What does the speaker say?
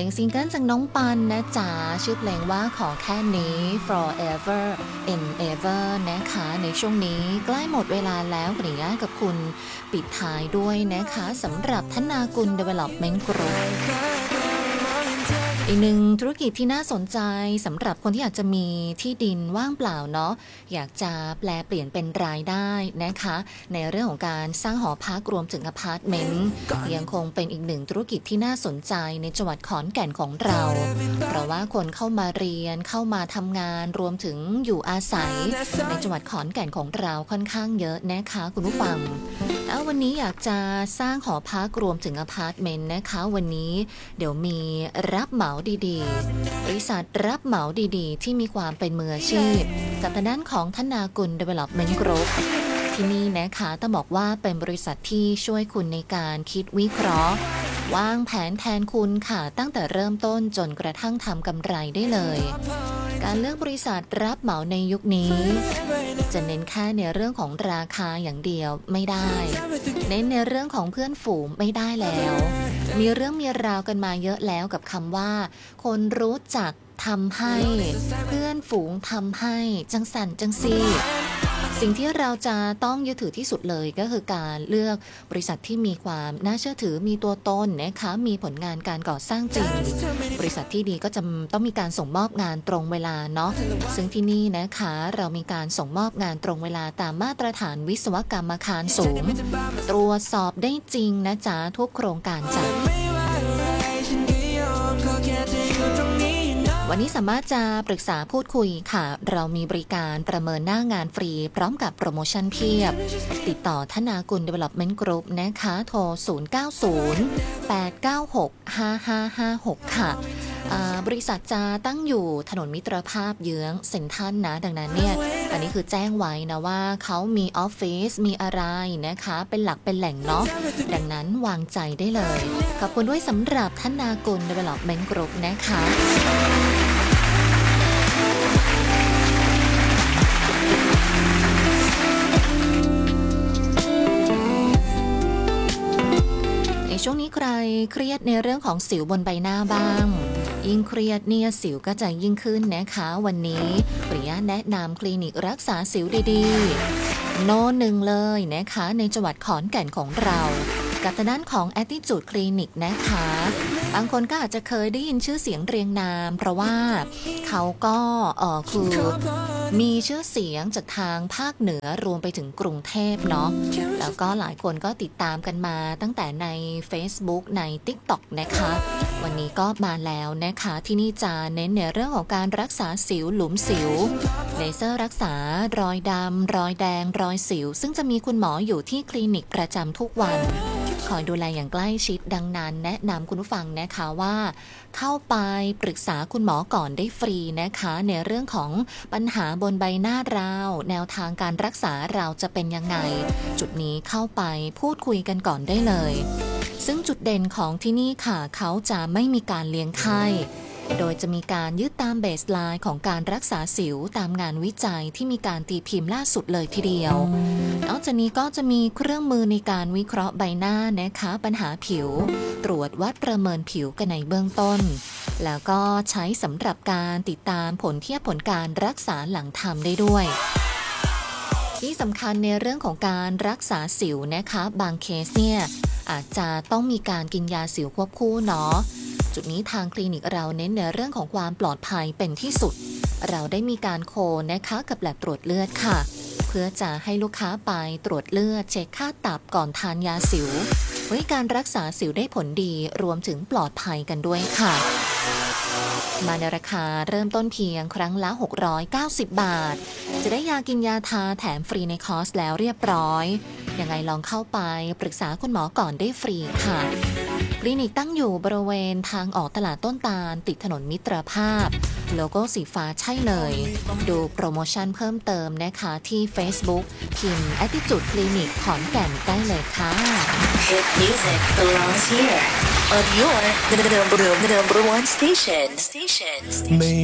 งซิงเกิลจากน้องปันนะจ๊ะชื่อเพลงว่าขอแค่นี้ forever and ever นะคะในช่วงนี้ใกล้หมดเวลาแล้วขออนุญาตกับคุณปิดท้ายด้วยนะคะสำหรับธนากุล Development Group อีกหนึ่งธุรกิจที่น่าสนใจสำหรับคนที่อยากจะมีที่ดินว่างเปล่าเนาะอยากจะแปลเปลี่ยนเป็นรายได้นะคะในเรื่องของการสร้างหอพักรวมถึงอพาร์ตเมนต์ยังคงเป็นอีกหนึ่งธุรกิจที่น่าสนใจในจังหวัดขอนแก่นของเราเพราะว่าคนเข้ามาเรียนเข้ามาทำงานรวมถึงอยู่อาศัยในจังหวัดขอนแก่นของเราค่อนข้างเยอะนะคะคุณผู้ฟังแล้ววันนี้อยากจะสร้างหอพักรวมถึงอพาร์ตเมนต์นะคะวันนี้เดี๋ยวมีรับเหมาดีๆบริษัทรับเหมาดีๆที่มีความเป็นมืออาชีพกับทางด้านของธนากุล Development Group ที่นี่นะคะต้องบอกว่าเป็นบริษัทที่ช่วยคุณในการคิดวิเคราะห์วางแผนแทนคุณค่ะตั้งแต่เริ่มต้นจนกระทั่งทำกำไรได้เลยการเลือกบริษัทรับเหมาในยุคนี้จะเน้นแค่ในเรื่องของราคาอย่างเดียวไม่ได้เน้นในเรื่องของเพื่อนฝูงไม่ได้แล้วมีเรื่องมีราวกันมาเยอะแล้วกับคำว่าคนรู้จักทำให้เพื่อนฝูงทำให้จังสันจังซีสิ่งที่เราจะต้องยึดถือที่สุดเลยก็คือการเลือกบริษัทที่มีความน่าเชื่อถือมีตัวตนนะคะมีผลงานการก่อสร้างจริงบริษัทที่ดีก็จะต้องมีการส่งมอบงานตรงเวลาเนาะซึ่งที่นี่นะคะเรามีการส่งมอบงานตรงเวลาตามมาตรฐานวิศวกรรมอาคารสูงตรวจสอบได้จริงนะจ๊ะทุกโครงการจ้ะวันนี้สามารถจะปรึกษาพูดคุยค่ะเรามีบริการประเมินหน้างานฟรีพร้อมกับโปรโมชั่นเพียบติดต่อธนากุล Development Group นะคะโทร 0908965556 ค่ะบริษัทจะตั้งอยู่ถนนมิตรภาพเยื้องเซ็นทรัลนะดังนั้นเนี่ยอันนี้คือแจ้งไว้นะว่าเขามีออฟฟิศมีอะไรนะคะเป็นหลักเป็นแหล่งเนาะดังนั้นวางใจได้เลยขอบคุณด้วยสำหรับธนากุล Development Group นะคะในช่วงนี้ใครเครียดในเรื่องของสิวบนใบหน้าบ้างยิ่งเครียดเนี่ยสิวก็จะยิ่งขึ้นนะคะวันนี้ปริยะแนะนำคลินิกรักษาสิวดีๆโน่นหนึ่งเลยนะคะในจังหวัดขอนแก่นของเรากับทางด้านของ Attitude Clinic นะคะบางคนก็อาจจะเคยได้ยินชื่อเสียงเรียงนามเพราะว่าเขาก็คือมีชื่อเสียงจากทางภาคเหนือรวมไปถึงกรุงเทพเนาะแล้วก็หลายคนก็ติดตามกันมาตั้งแต่ใน Facebook ใน TikTok นะคะวันนี้ก็มาแล้วนะคะที่นี่จะเน้นในเรื่องของการรักษาสิวหลุมสิวเลเซอร์รักษารอยดำรอยแดงรอยสิวซึ่งจะมีคุณหมออยู่ที่คลินิกประจำทุกวันคอยดูแลอย่างใกล้ชิดดังนั้นแนะนำคุณผู้ฟังนะคะว่าเข้าไปปรึกษาคุณหมอก่อนได้ฟรีนะคะในเรื่องของปัญหาบนใบหน้าเราแนวทางการรักษาเราจะเป็นยังไงจุดนี้เข้าไปพูดคุยกันก่อนได้เลยซึ่งจุดเด่นของที่นี่ค่ะเขาจะไม่มีการเลี้ยงไข้โดยจะมีการยึดตามเบสไลน์ของการรักษาสิวตามงานวิจัยที่มีการตีพิมพ์ล่าสุดเลยทีเดียวนอกจากนี้ก็จะมีเครื่องมือในการวิเคราะห์ใบหน้านะคะปัญหาผิวตรวจวัดประเมินผิวกันในเบื้องต้นแล้วก็ใช้สำหรับการติดตามผลเทียบผลการรักษาหลังทำได้ด้วยที่สำคัญในเรื่องของการรักษาสิวนะคะบางเคสเนี่ยอาจจะต้องมีการกินยาสิวควบคู่เนาะจุดนี้ทางคลินิกเราเน้นในเรื่องของความปลอดภัยเป็นที่สุดเราได้มีการโคนะคะกับแลบตรวจเลือดค่ะเพื่อจะให้ลูกค้าไปตรวจเลือดเช็คค่าตับก่อนทานยาสิวไว้การรักษาสิวได้ผลดีรวมถึงปลอดภัยกันด้วยค่ะมาในราคาเริ่มต้นเพียงครั้งละ690 บาทจะได้ยากินยาทาแถมฟรีในคอร์สแล้วเรียบร้อยยังไงลองเข้าไปปรึกษาคุณหมอก่อนได้ฟรีค่ะคลินิกตั้งอยู่บริเวณทางออกตลาดต้นตาลติดถนนมิตรภาพโลโก้สีฟ้าใช่เลยดูโปรโมชั่นเพิ่มเติมนะคะที่ Facebook พิมพ์ Attitude Clinic ขอนแก่นได้เลยค่ะ Hit music belongs here on your number one station